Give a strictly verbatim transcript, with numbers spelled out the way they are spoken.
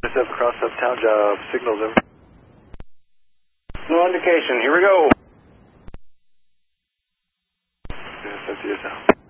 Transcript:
Step across uptown job, signals in. No indication, here we go. Yes, that's